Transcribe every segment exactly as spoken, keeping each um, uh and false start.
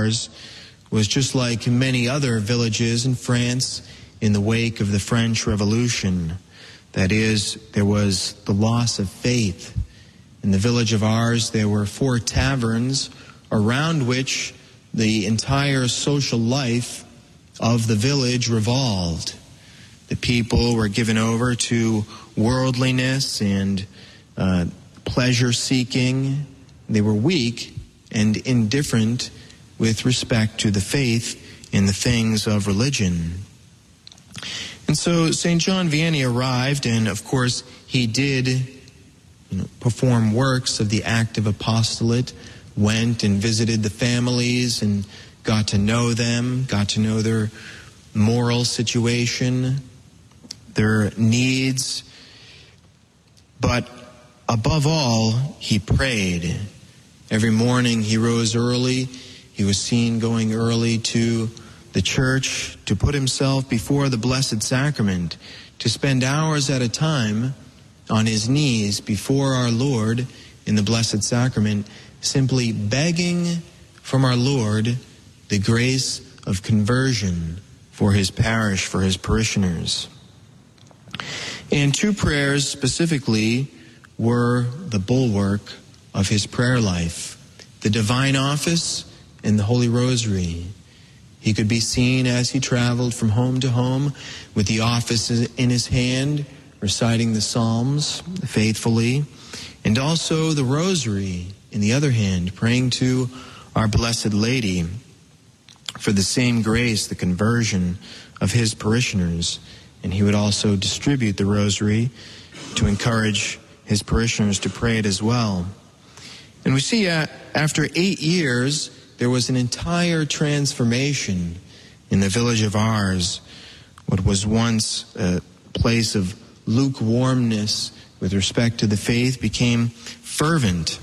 Ars was just like many other villages in France in the wake of the French Revolution. That is, there was the loss of faith. In the village of Ars, there were four taverns around which the entire social life of the village revolved. The people were given over to worldliness and uh, pleasure-seeking. They were weak and indifferent with respect to the faith in the things of religion. And so Saint John Vianney arrived, and of course he did you know, perform works of the active apostolate, went and visited the families and got to know them, got to know their moral situation, their needs. But above all, he prayed. Every morning he rose early. He was seen going early to the church to put himself before the Blessed Sacrament, to spend hours at a time on his knees before our Lord in the Blessed Sacrament, simply begging from our Lord the grace of conversion for his parish, for his parishioners. And two prayers specifically were the bulwark of his prayer life: the Divine Office and the Holy Rosary. He could be seen as he traveled from home to home with the office in his hand, reciting the Psalms faithfully, and also the Rosary in the other hand, praying to our Blessed Lady for the same grace, the conversion of his parishioners. And he would also distribute the Rosary to encourage his parishioners to pray it as well. And we see uh, after eight years, there was an entire transformation in the village of Ars. What was once a place of lukewarmness with respect to the faith became fervent.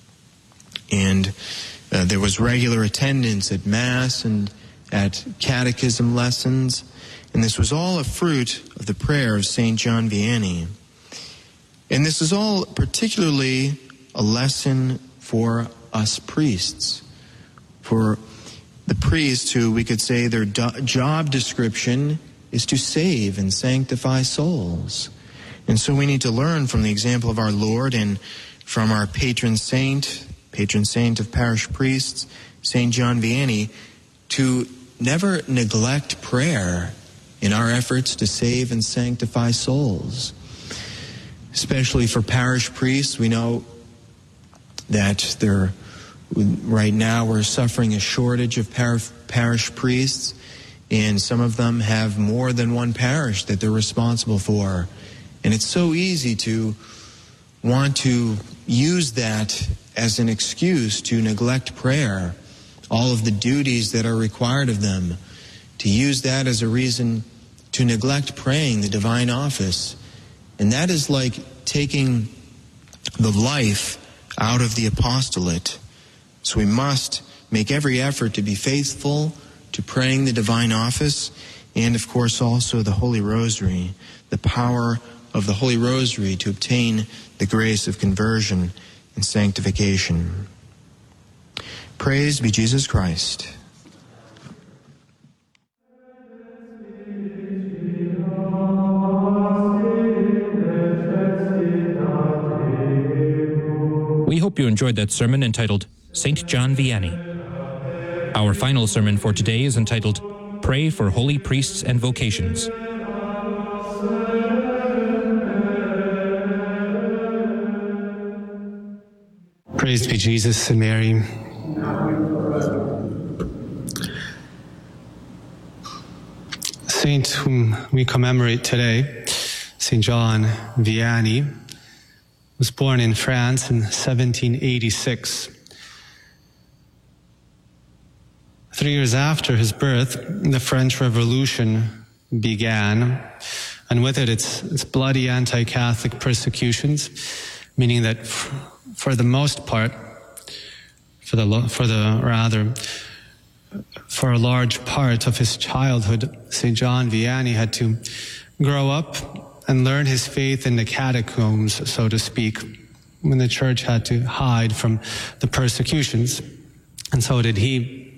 And uh, there was regular attendance at Mass and at catechism lessons. And this was all a fruit of the prayer of Saint John Vianney. And this is all particularly a lesson for us priests. For the priests who, we could say, their do- job description is to save and sanctify souls. And so we need to learn from the example of our Lord and from our patron saint, patron saint of parish priests, Saint John Vianney, to never neglect prayer in our efforts to save and sanctify souls. Especially for parish priests, we know that there right now we're suffering a shortage of par- parish priests, and some of them have more than one parish that they're responsible for. And it's so easy to want to use that as an excuse to neglect prayer, all of the duties that are required of them, to use that as a reason to neglect praying the Divine Office. And that is like taking the life out of the apostolate. So we must make every effort to be faithful to praying the Divine Office, and of course also the Holy Rosary, the power of the Holy Rosary to obtain the grace of conversion and sanctification. Praise be Jesus Christ. We hope you enjoyed that sermon entitled Saint John Vianney. Our final sermon for today is entitled Pray for Holy Priests and Vocations. Praise be Jesus and Mary. Saint whom we commemorate today, Saint John Vianney, was born in France in seventeen eighty-six. Three years after his birth, the French Revolution began, and with it its, its bloody anti-Catholic persecutions, meaning that f- for the most part, for the for the rather, for a large part of his childhood, Saint John Vianney had to grow up and learn his faith in the catacombs, so to speak, when the church had to hide from the persecutions. And so did he.